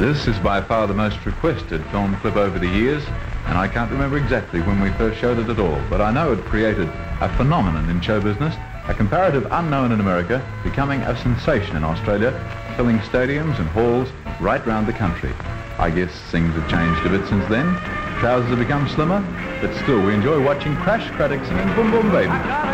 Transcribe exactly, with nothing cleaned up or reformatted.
This is by far the most requested film clip over the years, and I can't remember exactly when we first showed it at all, but I know it created a phenomenon in show business, a comparative unknown in America, becoming a sensation in Australia, filling stadiums and halls right round the country. I guess things have changed a bit since then. Trousers have become slimmer, but still we enjoy watching Crash Craddock singing Boom Boom Baby.